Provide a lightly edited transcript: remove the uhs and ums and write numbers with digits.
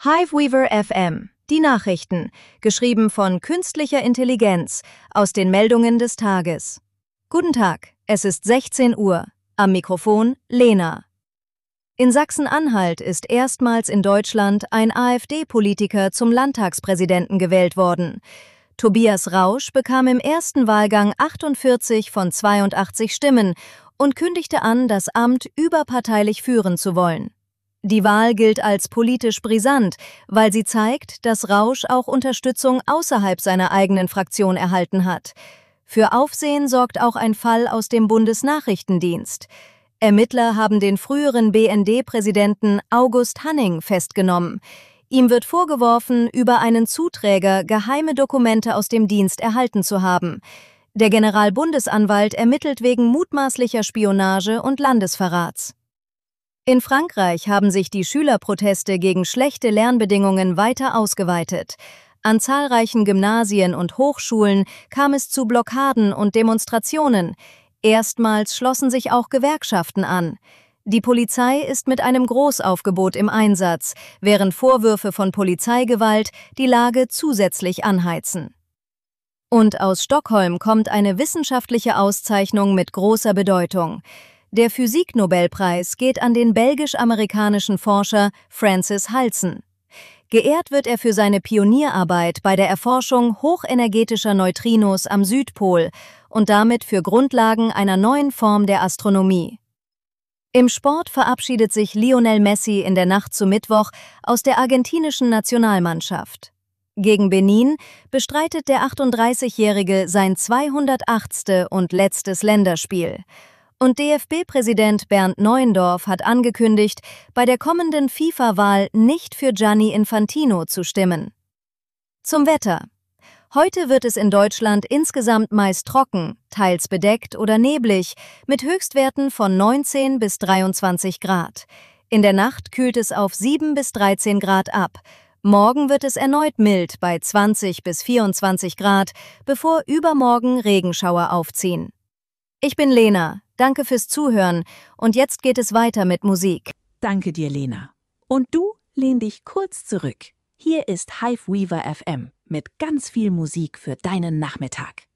Hiveweaver FM, die Nachrichten, geschrieben von künstlicher Intelligenz, aus den Meldungen des Tages. Guten Tag, es ist 16 Uhr. Am Mikrofon Lena. In Sachsen-Anhalt ist erstmals in Deutschland ein AfD-Politiker zum Landtagspräsidenten gewählt worden. Tobias Rausch bekam im ersten Wahlgang 48 von 82 Stimmen und kündigte an, das Amt überparteilich führen zu wollen. Die Wahl gilt als politisch brisant, weil sie zeigt, dass Rausch auch Unterstützung außerhalb seiner eigenen Fraktion erhalten hat. Für Aufsehen sorgt auch ein Fall aus dem Bundesnachrichtendienst. Ermittler haben den früheren BND-Präsidenten August Hanning festgenommen. Ihm wird vorgeworfen, über einen Zuträger geheime Dokumente aus dem Dienst erhalten zu haben. Der Generalbundesanwalt ermittelt wegen mutmaßlicher Spionage und Landesverrats. In Frankreich haben sich die Schülerproteste gegen schlechte Lernbedingungen weiter ausgeweitet. An zahlreichen Gymnasien und Hochschulen kam es zu Blockaden und Demonstrationen. Erstmals schlossen sich auch Gewerkschaften an. Die Polizei ist mit einem Großaufgebot im Einsatz, während Vorwürfe von Polizeigewalt die Lage zusätzlich anheizen. Und aus Stockholm kommt eine wissenschaftliche Auszeichnung mit großer Bedeutung. Der Physiknobelpreis geht an den belgisch-amerikanischen Forscher Francis Halsen. Geehrt wird er für seine Pionierarbeit bei der Erforschung hochenergetischer Neutrinos am Südpol und damit für Grundlagen einer neuen Form der Astronomie. Im Sport verabschiedet sich Lionel Messi in der Nacht zu Mittwoch aus der argentinischen Nationalmannschaft. Gegen Benin bestreitet der 38-Jährige sein 208. und letztes Länderspiel. Und DFB-Präsident Bernd Neuendorf hat angekündigt, bei der kommenden FIFA-Wahl nicht für Gianni Infantino zu stimmen. Zum Wetter. Heute wird es in Deutschland insgesamt meist trocken, teils bedeckt oder neblig, mit Höchstwerten von 19 bis 23 Grad. In der Nacht kühlt es auf 7 bis 13 Grad ab. Morgen wird es erneut mild bei 20 bis 24 Grad, bevor übermorgen Regenschauer aufziehen. Ich bin Lena. Danke fürs Zuhören und jetzt geht es weiter mit Musik. Danke dir, Lena. Und du lehn dich kurz zurück. Hier ist Hiveweaver FM mit ganz viel Musik für deinen Nachmittag.